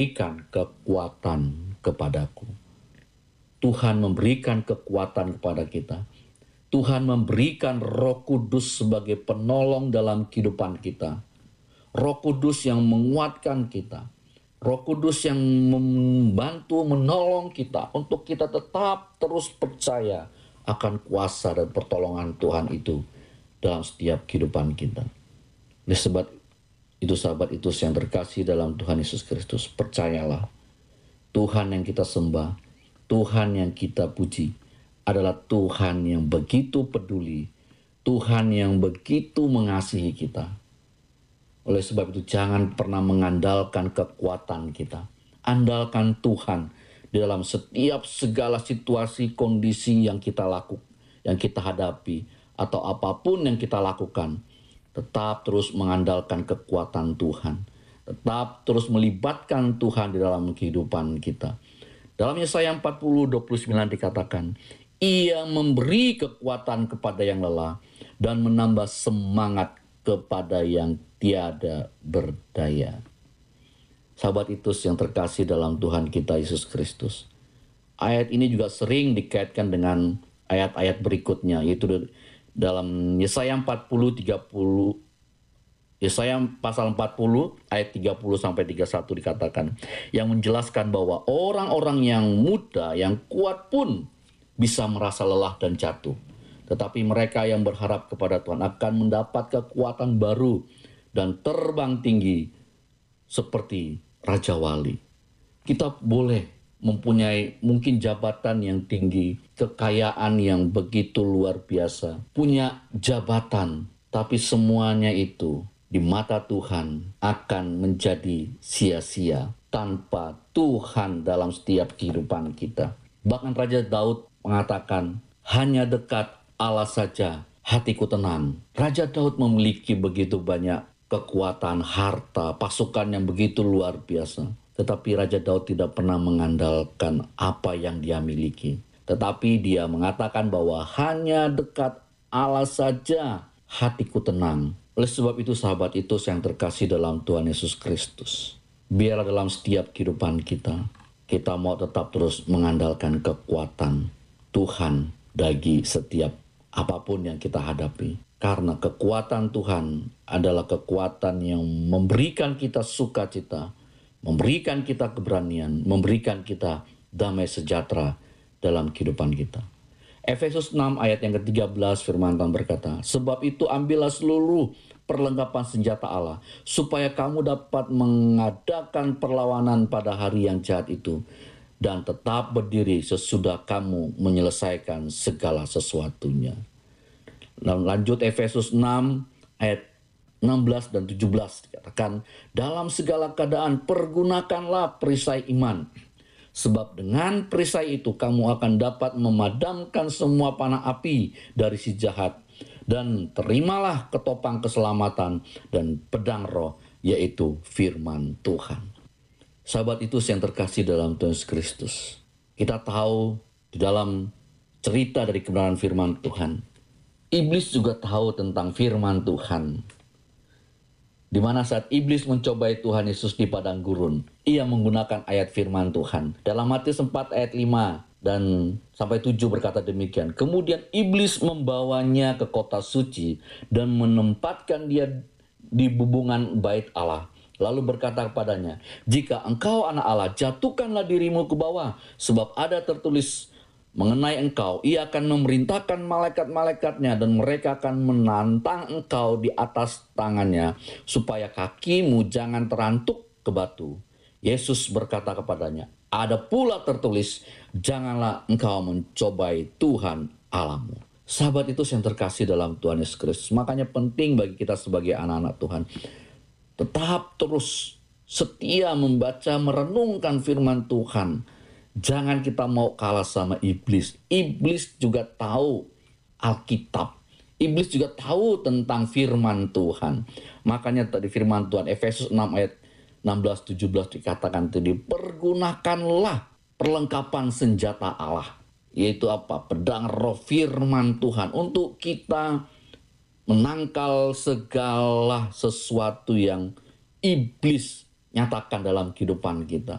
memberikan kekuatan kepadaku. Tuhan memberikan kekuatan kepada kita. Tuhan memberikan Roh Kudus sebagai penolong dalam kehidupan kita. Roh Kudus yang menguatkan kita. Roh Kudus yang membantu menolong kita untuk kita tetap terus percaya akan kuasa dan pertolongan Tuhan itu dalam setiap kehidupan kita. Oleh sebab itu sahabat itu yang terkasih dalam Tuhan Yesus Kristus, percayalah Tuhan yang kita sembah, Tuhan yang kita puji adalah Tuhan yang begitu peduli, Tuhan yang begitu mengasihi kita. Oleh sebab itu jangan pernah mengandalkan kekuatan kita. Andalkan Tuhan di dalam setiap segala situasi kondisi yang kita hadapi atau apapun yang kita lakukan. Tetap terus mengandalkan kekuatan Tuhan. Tetap terus melibatkan Tuhan di dalam kehidupan kita. Dalam Yesaya 40:29 dikatakan, Ia memberi kekuatan kepada yang lelah dan menambah semangat kepada yang tiada berdaya. Sahabat itu yang terkasih dalam Tuhan kita Yesus Kristus. Ayat ini juga sering dikaitkan dengan ayat-ayat berikutnya, yaitu dalam Yesaya 40:30, Yesaya pasal 40 ayat 30-31 dikatakan, yang menjelaskan bahwa orang-orang yang muda, yang kuat pun bisa merasa lelah dan jatuh. Tetapi mereka yang berharap kepada Tuhan akan mendapat kekuatan baru dan terbang tinggi seperti Raja Wali. Kita boleh mempunyai mungkin jabatan yang tinggi, kekayaan yang begitu luar biasa, punya jabatan, tapi semuanya itu di mata Tuhan akan menjadi sia-sia tanpa Tuhan dalam setiap kehidupan kita. Bahkan Raja Daud mengatakan, hanya dekat Allah saja hatiku tenang. Raja Daud memiliki begitu banyak kekuatan, harta, pasukan yang begitu luar biasa. Tetapi Raja Daud tidak pernah mengandalkan apa yang dia miliki. Tetapi dia mengatakan bahwa hanya dekat Allah saja hatiku tenang. Oleh sebab itu sahabat itu yang terkasih dalam Tuhan Yesus Kristus. Biarlah dalam setiap kehidupan kita, kita mau tetap terus mengandalkan kekuatan Tuhan bagi setiap apapun yang kita hadapi. Karena kekuatan Tuhan adalah kekuatan yang memberikan kita sukacita, memberikan kita keberanian, memberikan kita damai sejahtera dalam kehidupan kita. Efesus 6 ayat yang ke-13 firman Tuhan berkata, sebab itu ambillah seluruh perlengkapan senjata Allah, supaya kamu dapat mengadakan perlawanan pada hari yang jahat itu, dan tetap berdiri sesudah kamu menyelesaikan segala sesuatunya. Lanjut Efesus 6 ayat 16 dan 17 dikatakan, dalam segala keadaan pergunakanlah perisai iman, sebab dengan perisai itu kamu akan dapat memadamkan semua panah api dari si jahat, dan terimalah ketopang keselamatan dan pedang roh, yaitu firman Tuhan. Sahabat itu yang terkasih dalam Tuhan Yesus Kristus, kita tahu di dalam cerita dari kebenaran firman Tuhan, iblis juga tahu tentang firman Tuhan. Di mana saat iblis mencobai Tuhan Yesus di padang gurun, ia menggunakan ayat firman Tuhan. Dalam Matius 4 ayat 5 dan sampai 7 berkata demikian. Kemudian iblis membawanya ke kota suci dan menempatkan dia di bubungan bait Allah. Lalu berkata kepadanya, jika engkau anak Allah, jatuhkanlah dirimu ke bawah, sebab ada tertulis mengenai engkau, ia akan memerintahkan malaikat-malaikatnya dan mereka akan menantang engkau di atas tangannya, supaya kakimu jangan terantuk ke batu. Yesus berkata kepadanya, ada pula tertulis, janganlah engkau mencobai Tuhan Allahmu. Sahabat itu yang terkasih dalam Tuhan Yesus Kristus, makanya penting bagi kita sebagai anak-anak Tuhan, tetap terus setia membaca, merenungkan firman Tuhan. Jangan kita mau kalah sama iblis. Iblis juga tahu Alkitab. Iblis juga tahu tentang firman Tuhan. Makanya tadi firman Tuhan Efesus 6 ayat 16-17 dikatakan tadi, pergunakanlah perlengkapan senjata Allah. Yaitu apa? Pedang roh firman Tuhan. Untuk kita menangkal segala sesuatu yang iblis nyatakan dalam kehidupan kita.